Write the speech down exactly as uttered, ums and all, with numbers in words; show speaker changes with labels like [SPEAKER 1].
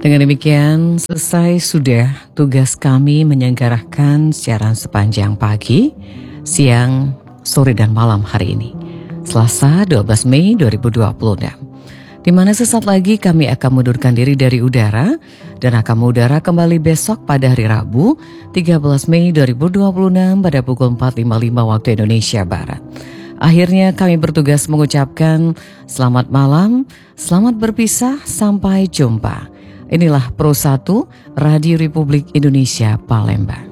[SPEAKER 1] Dengan demikian, selesai sudah tugas kami menyelenggarakan siaran sepanjang pagi, siang, sore dan malam hari ini. Selasa dua belas Mei dua ribu dua puluh enam. Di mana sesaat lagi kami akan mundurkan diri dari udara dan akan mengudara kembali besok pada hari Rabu tiga belas Mei dua ribu dua puluh enam pada pukul empat lima puluh lima waktu Indonesia Barat. Akhirnya kami bertugas mengucapkan selamat malam, selamat berpisah, sampai jumpa. Inilah Pro satu Radio Republik Indonesia Palembang.